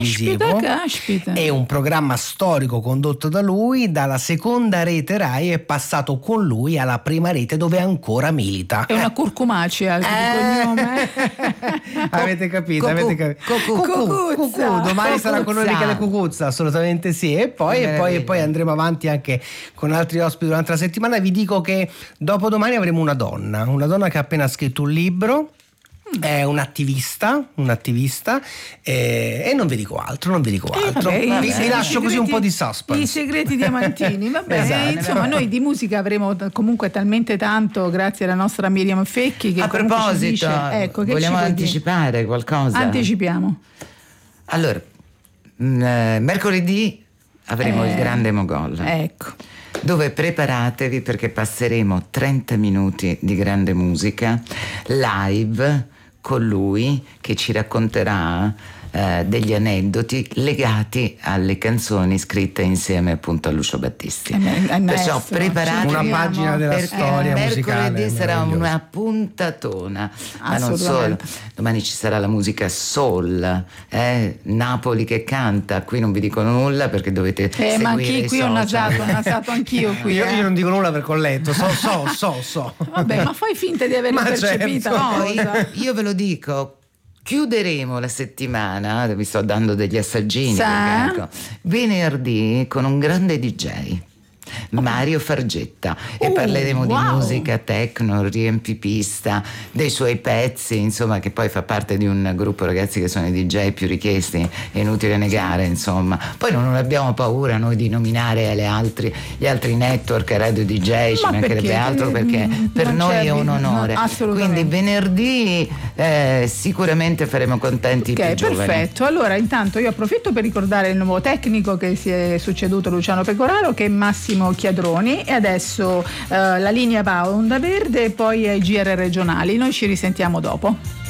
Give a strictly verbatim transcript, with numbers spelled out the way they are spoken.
Caspita, caspita. È un programma storico condotto da lui, dalla seconda rete Rai è passato con lui alla prima rete dove ancora milita. È una curcumaccia il Eh. cognome. Avete capito? Cucù. Avete capito? Cucù. Cucù, Cucuzza. Cucù. Domani sarà con noi Cucuzza. Michele Cucuzza, assolutamente sì. E poi, e poi, e poi andremo avanti anche con altri ospiti durante la settimana. Vi dico che dopodomani avremo una donna, una donna che ha appena scritto un libro. È un attivista, un attivista eh, e non vi dico altro, non vi dico altro. Eh, vabbè, vi, vabbè. vi lascio I così un segreti- po' di suspense. I segreti diamantini, va bene. Esatto. Insomma, noi di musica avremo t- comunque talmente tanto grazie alla nostra Miriam Fecchi che A comunque ci proposito, dice, ecco, che vogliamo ci vuoi dire? anticipare qualcosa? Anticipiamo. Allora, mh, eh, mercoledì avremo Eh, il Grande Mogol. Ecco. Dove preparatevi perché passeremo trenta minuti di grande musica live con lui che ci racconterà eh, degli aneddoti legati alle canzoni scritte insieme appunto a Lucio Battisti. Eh, eh, Perciò maestro, preparatevi una pagina della perché storia musicale mercoledì sarà meravigliosa. una puntatona, ma non solo. Assolutamente. Domani ci sarà la musica soul, eh? Napoli che canta. Qui non vi dico nulla perché dovete Eh, ma seguire anche i qui ho social. nasato, ho nasato anch'io qui. Io, eh. io non dico nulla perché ho letto, so, so, so, so. Vabbè, ma fai finta di aver Ma percepito certo. la Poi cosa. io ve lo dico, chiuderemo la settimana, vi sto dando degli assaggini, Sa? perché, ecco, venerdì con un grande D J. Mario Fargetta e Oh, parleremo di wow. musica techno, riempipista, dei suoi pezzi, insomma, che poi fa parte di un gruppo ragazzi che sono i D J più richiesti, è inutile negare, insomma. Poi non abbiamo paura noi di nominare le altri, gli altri network, Radio D J, ci Ma mancherebbe perché? altro, perché Mm, per non noi c'è è un bisogno, onore. no, assolutamente. Quindi venerdì eh, sicuramente faremo contenti i Ok, più giovani. perfetto. Allora, intanto io approfitto per ricordare il nuovo tecnico che si è succeduto a Luciano Pecoraro, che è Massimo Chiadroni, e adesso eh, la linea va a Onda Verde e poi ai G R regionali. Noi ci risentiamo dopo.